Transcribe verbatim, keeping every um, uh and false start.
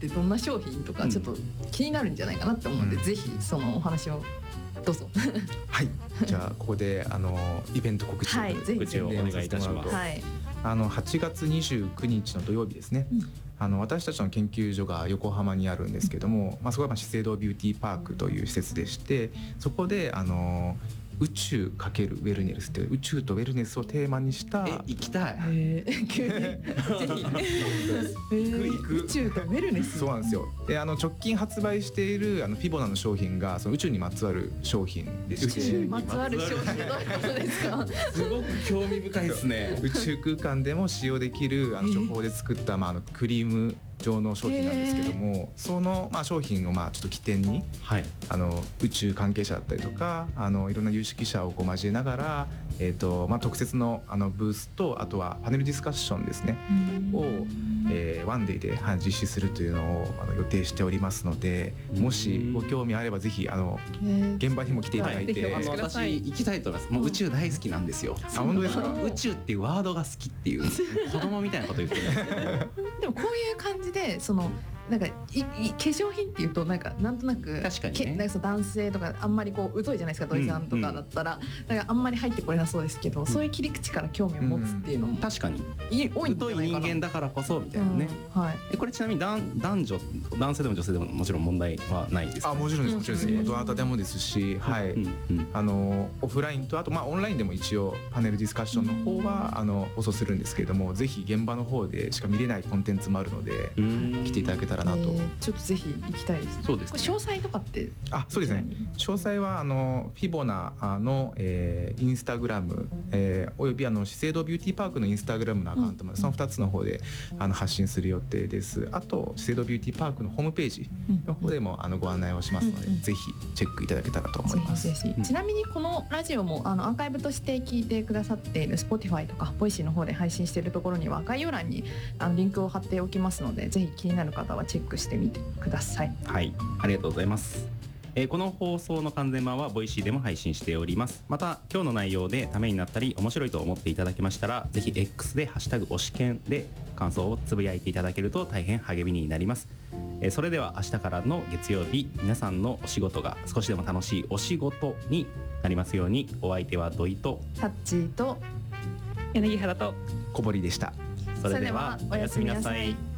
ってどんな商品とかちょっと気になるんじゃないかなって思うので、うん、ぜひそのお話をどうぞはいじゃあここであのイベント告知を、はい、 ぜひぜひお願いいたします。 はい、 あのはちがつにじゅうくにちの土曜日ですね、うん、あの私たちの研究所が横浜にあるんですけども、まあ、そこはまあ資生堂ビューティーパークという施設でして、そこであの宇宙かけるウェルネスって宇宙とウェルネスをテーマにしたえ行きたい、 えー、急にぜひ行く宇宙とウェルネスそうなんですよ。であの直近発売しているあのフィボナの商品がその宇宙にまつわる商品でして、 宇宙にまつわる商品ってどういうことですかすごく興味深いですね宇宙空間でも使用できるあの処方で作った、まあ、あのクリーム状の商品なんですけども、その、まあ、商品をまあちょっと起点に、はい、あの宇宙関係者だったりとかあのいろんな有識者をこう交えながら、えーとまあ、特設の、あのブースとあとはパネルディスカッションですねを、えー、ワンデーで、はい、実施するというのをあの予定しておりますので、もしご興味あればぜひあの現場にも来ていただいて、 はい、あの私行きたいと思います。もう宇宙大好きなんですよ。 あ、本当ですか。 宇宙っていうワードが好きっていう子供みたいなこと言ってるんですでもこういう感じでそのなんかいい化粧品っていうとなんかなんとなく確かにね、 なんかその男性とかあんまりこう疎いじゃないですか、土井さんとかだったら、うんうん、だからあんまり入ってこれなそうですけど、うん、そういう切り口から興味を持つっていうのも、 うん、確かに多いんじゃないかな。 疎い人間だからこそみたいなね、 うん、はい、 えこれちなみに男女男性でも女性でももちろん問題はないですか、 ね、あもちろんですもちろんです、うん、どなたでもですし、はい、うんうん、あのオフラインとあとまあオンラインでも一応パネルディスカッションの方はあの放送するんですけれども、ぜひ現場の方でしか見れないコンテンツもあるので来ていただけたらなと、えー、 ちょっとぜひ行きたいです。 そうですね。 これ詳細とかってあそうですね、詳細はあのフィボナの、えー、インスタグラム、えー、およびあの資生堂ビューティーパークのインスタグラムのアカウントまで、うん、そのふたつの方であの発信する予定です。あと資生堂ビューティーパークのホームページの方でもあのご案内をしますので、うんうん、ぜひチェックいただけたらと思います。 ぜひぜひ、うん、ちなみにこのラジオもあのアーカイブとして聞いてくださっている Spotify とかボイシーの方で配信しているところには概要欄にあのリンクを貼っておきますので、ぜひ気になる方はチェックしてみてください。 はい、ありがとうございます。えー、この放送の完全版はボイシーでも配信しております。また今日の内容でためになったり面白いと思っていただけましたら、ぜひ X でハッシュタグ推し研で感想をつぶやいていただけると大変励みになります。えー、それでは明日からの月曜日、皆さんのお仕事が少しでも楽しいお仕事になりますように。お相手は土井とタッチーと柳原と小堀でした。 それではおやすみなさい。